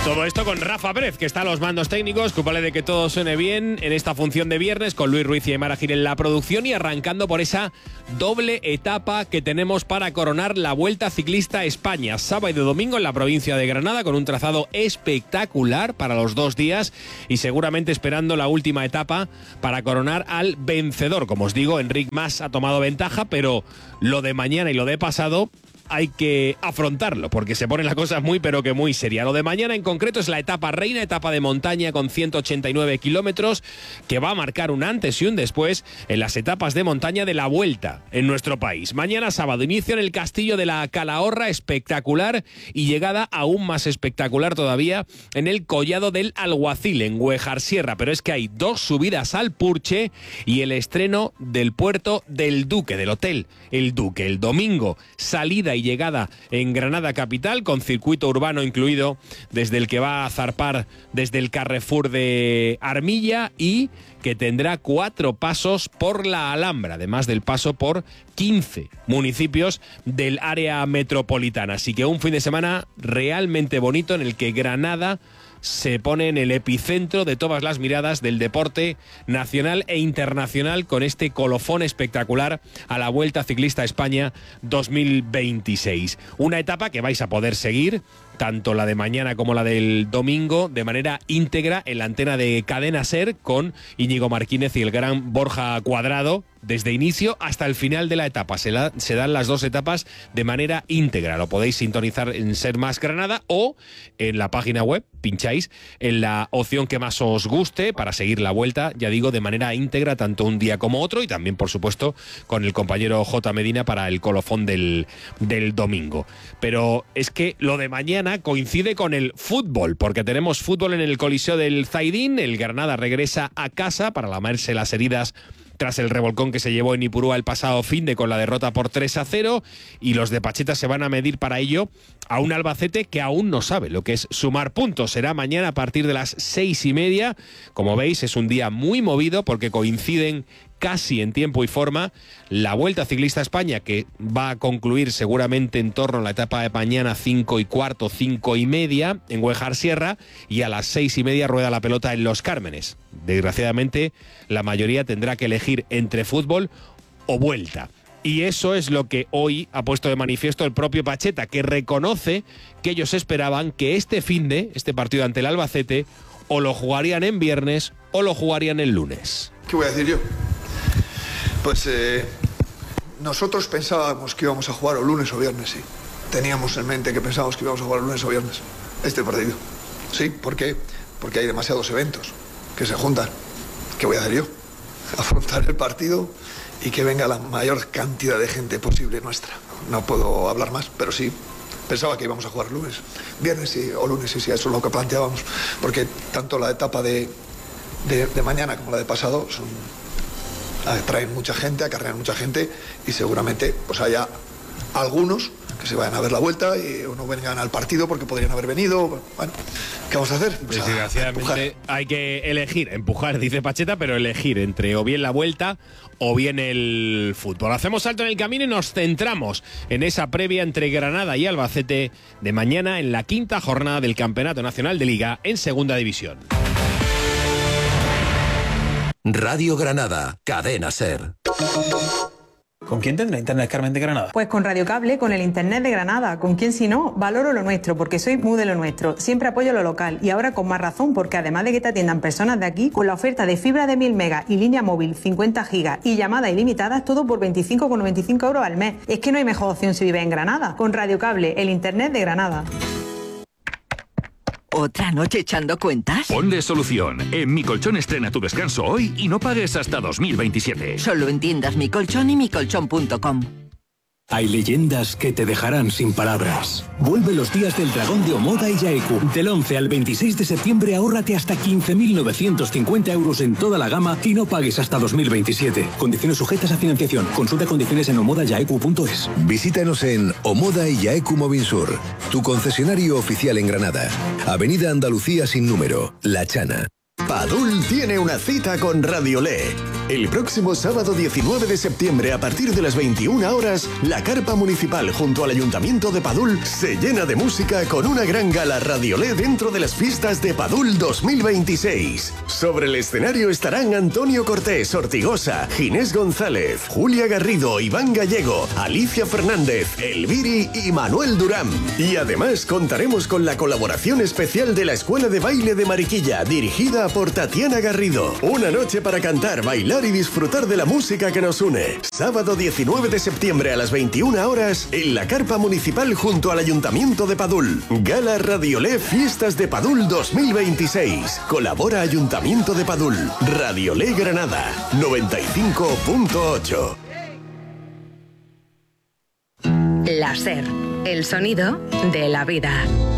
Todo esto con Rafa Pérez, que está a los mandos técnicos, culpable de que todo suene bien en esta función de viernes, con Luis Ruiz y Aimara Gil en la producción, y arrancando por esa doble etapa que tenemos para coronar la Vuelta Ciclista España, sábado y domingo en la provincia de Granada, con un trazado espectacular para los 2 días y seguramente esperando la última etapa para coronar al vencedor. Como os digo, Enric Mas ha tomado ventaja, pero lo de mañana y lo de pasado hay que afrontarlo, porque se pone la cosa muy pero que muy seria. Lo de mañana en concreto es la etapa reina, etapa de montaña con 189 kilómetros, que va a marcar un antes y un después en las etapas de montaña de la Vuelta en nuestro país. Mañana sábado, inicio en el Castillo de la Calahorra, espectacular, y llegada aún más espectacular todavía en el Collado del Alguacil, en Güejar Sierra. Pero es que hay 2 subidas al Purche y el estreno del puerto del Duque, del Hotel El Duque. El domingo, salida y llegada en Granada capital, con circuito urbano incluido, desde el que va a zarpar desde el Carrefour de Armilla, y que tendrá 4 pasos por la Alhambra, además del paso por 15 municipios del área metropolitana. Así que un fin de semana realmente bonito en el que Granada se pone en el epicentro de todas las miradas del deporte nacional e internacional, con este colofón espectacular a la Vuelta Ciclista España 2026. Una etapa que vais a poder seguir, tanto la de mañana como la del domingo, de manera íntegra en la antena de Cadena SER, con Íñigo Martínez y el gran Borja Cuadrado, desde inicio hasta el final de la etapa. Se dan las 2 etapas de manera íntegra. Lo podéis sintonizar en SER Más Granada o en la página web, pincháis en la opción que más os guste para seguir la vuelta, ya digo, de manera íntegra, tanto un día como otro, y también, por supuesto, con el compañero J. Medina para el colofón del domingo. Pero es que lo de mañana coincide con el fútbol, porque tenemos fútbol en el Coliseo del Zaidín. El Granada regresa a casa para lamerse las heridas tras el revolcón que se llevó en Ipurúa el pasado finde con la derrota por 3-0, y los de Pacheta se van a medir para ello a un Albacete que aún no sabe lo que es sumar puntos. Será mañana a partir de las 6:30. Como veis, es un día muy movido porque coinciden casi en tiempo y forma la Vuelta Ciclista España, que va a concluir seguramente en torno a la etapa de mañana 5:15, 5:30 en Güejar Sierra, y a las 6:30 rueda la pelota en Los Cármenes. Desgraciadamente, la mayoría tendrá que elegir entre fútbol o vuelta. Y eso es lo que hoy ha puesto de manifiesto el propio Pacheta, que reconoce que ellos esperaban que este partido ante el Albacete, o lo jugarían en viernes o lo jugarían el lunes. ¿Qué voy a decir yo? Pues nosotros pensábamos que íbamos a jugar o lunes o viernes, sí. Teníamos en mente que pensábamos que íbamos a jugar lunes o viernes este partido. Sí, ¿por qué? Porque hay demasiados eventos que se juntan. ¿Qué voy a hacer yo? Afrontar el partido y que venga la mayor cantidad de gente posible nuestra. No puedo hablar más, pero sí, pensaba que íbamos a jugar lunes, viernes sí, o lunes, sí, eso es lo que planteábamos, porque tanto la etapa de mañana como la de pasado atraen mucha gente, acarrean mucha gente, y seguramente pues haya algunos que se vayan a ver la vuelta o no vengan al partido porque podrían haber venido. Bueno, ¿qué vamos a hacer? Pues desgraciadamente hay que elegir, empujar, dice Pacheta, pero elegir entre o bien la vuelta o bien el fútbol. Hacemos salto en el camino y nos centramos en esa previa entre Granada y Albacete de mañana, en la 5ª jornada del Campeonato Nacional de Liga en Segunda División. Radio Granada, Cadena SER. ¿Con quién tendrá internet Carmen de Granada? Pues con Radio Cable, con el internet de Granada. ¿Con quién si no? Valoro lo nuestro, porque soy muy de lo nuestro. Siempre apoyo lo local, y ahora con más razón, porque además de que te atiendan personas de aquí, con la oferta de fibra de 1000 megas y línea móvil 50 gigas y llamadas ilimitadas, todo por 25,95 euros al mes. Es que no hay mejor opción si vives en Granada. Con Radio Cable, el internet de Granada. ¿Otra noche echando cuentas? Ponle solución. En Mi Colchón estrena tu descanso hoy y no pagues hasta 2027. Solo en tiendas Mi Colchón y micolchón.com. Hay leyendas que te dejarán sin palabras. Vuelve los días del dragón de Omoda y Yaeku. Del 11 al 26 de septiembre ahórrate hasta 15.950 euros en toda la gama y no pagues hasta 2027. Condiciones sujetas a financiación. Consulta condiciones en omodayaeku.es. Visítanos en Omoda y Yaeku Movinsur, tu concesionario oficial en Granada. Avenida Andalucía sin número, La Chana. Padul tiene una cita con Radiolé. El próximo sábado 19 de septiembre, a partir de las 21 horas, la carpa municipal junto al Ayuntamiento de Padul se llena de música con una gran gala Radiolé dentro de las fiestas de Padul 2026. Sobre el escenario estarán Antonio Cortés, Ortigosa, Ginés González, Julia Garrido, Iván Gallego, Alicia Fernández, Elviri y Manuel Durán. Y además contaremos con la colaboración especial de la Escuela de Baile de Mariquilla, dirigida por Tatiana Garrido. Una noche para cantar, bailar y disfrutar de la música que nos une. Sábado 19 de septiembre a las 21 horas en la carpa municipal junto al Ayuntamiento de Padul. Gala Radiolé Fiestas de Padul 2026. Colabora Ayuntamiento de Padul. Radiolé Granada 95.8. La SER, el sonido de la vida.